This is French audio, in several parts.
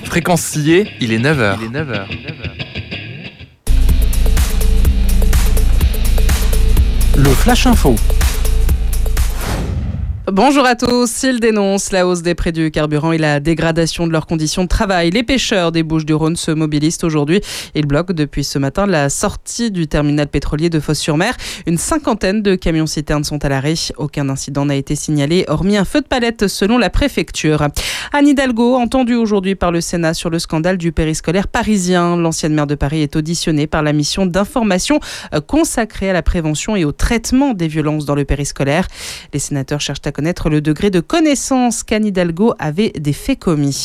Fréquence sillée, il est 9h. Le Flash Info. Bonjour à tous. Ils dénoncent la hausse des prix du carburant et la dégradation de leurs conditions de travail. Les pêcheurs des Bouches-du-Rhône se mobilisent aujourd'hui. Ils bloquent depuis ce matin la sortie du terminal pétrolier de Fos-sur-Mer. Une cinquantaine de camions-citernes sont à l'arrêt. Aucun incident n'a été signalé, hormis un feu de palette selon la préfecture. Anne Hidalgo, entendue aujourd'hui par le Sénat sur le scandale du périscolaire parisien. L'ancienne maire de Paris est auditionnée par la mission d'information consacrée à la prévention et au traitement des violences dans le périscolaire. Les sénateurs cherchent à connaître le degré de connaissance qu'Anne Hidalgo avait des faits commis.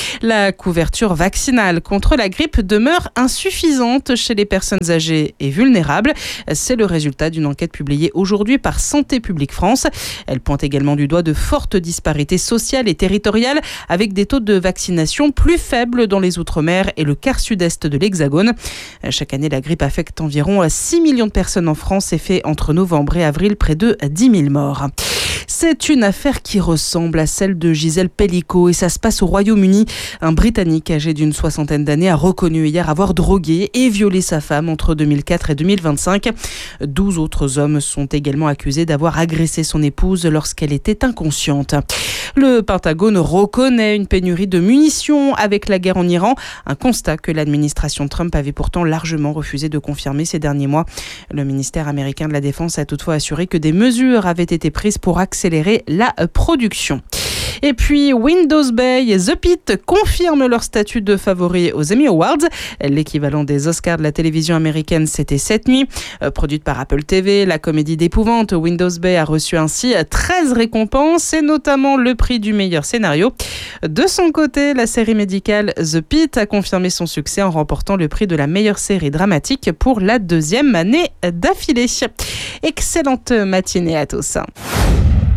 La couverture vaccinale contre la grippe demeure insuffisante chez les personnes âgées et vulnérables. C'est le résultat d'une enquête publiée aujourd'hui par Santé publique France. Elle pointe également du doigt de fortes disparités sociales et territoriales avec des taux de vaccination plus faibles dans les Outre-mer et le quart sud-est de l'Hexagone. Chaque année, la grippe affecte environ 6 millions de personnes en France et fait entre novembre et avril près de 10 000 morts. C'est une affaire qui ressemble à celle de Gisèle Pellico et ça se passe au Royaume-Uni. Un Britannique âgé d'une soixantaine d'années a reconnu hier avoir drogué et violé sa femme entre 2004 et 2025. 12 autres hommes sont également accusés d'avoir agressé son épouse lorsqu'elle était inconsciente. Le Pentagone reconnaît une pénurie de munitions avec la guerre en Iran, un constat que l'administration Trump avait pourtant largement refusé de confirmer ces derniers mois. Le ministère américain de la Défense a toutefois assuré que des mesures avaient été prises pour accélérer la production. Et puis Windows Bay et The Pitt confirment leur statut de favori aux Emmy Awards. L'équivalent des Oscars de la télévision américaine, c'était cette nuit. Produite par Apple TV, la comédie d'épouvante Windows Bay a reçu ainsi 13 récompenses et notamment le prix du meilleur scénario. De son côté, la série médicale The Pitt a confirmé son succès en remportant le prix de la meilleure série dramatique pour la 2e année d'affilée. Excellente matinée à tous.